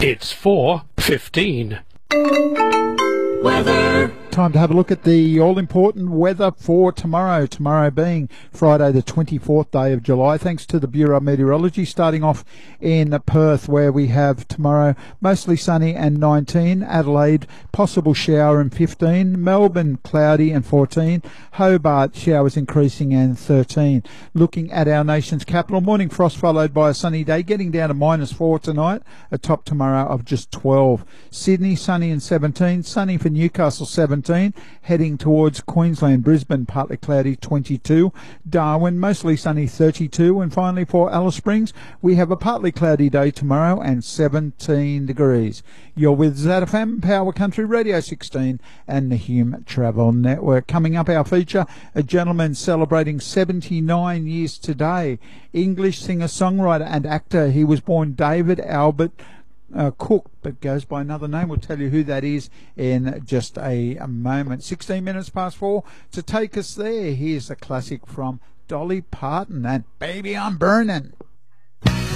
It's 4:15. Weather. Time to have a look at the all-important weather for tomorrow. Tomorrow being Friday the 24th day of July. Thanks to the Bureau of Meteorology. Starting off in Perth, where we have tomorrow mostly sunny and 19. Adelaide, possible shower and 15. Melbourne, cloudy and 14. Hobart, showers increasing and 13. Looking at our nation's capital, morning frost followed by a sunny day, getting down to -4 tonight. A top tomorrow of just 12. Sydney, sunny and 17. Sunny for Newcastle, 17. Heading towards Queensland, Brisbane, partly cloudy, 22. Darwin, mostly sunny, 32. And finally for Alice Springs, we have a partly cloudy day tomorrow and 17 degrees. You're with ZFM, Power Country Radio 16 and the Hume Travel Network. Coming up, our feature, a gentleman celebrating 79 years today. English singer-songwriter and actor. He was born David Albert Cook, but goes by another name. We'll tell you who that is in just a moment. 16 minutes past 4. To take us there, here's a classic from Dolly Parton and Baby I'm Burning.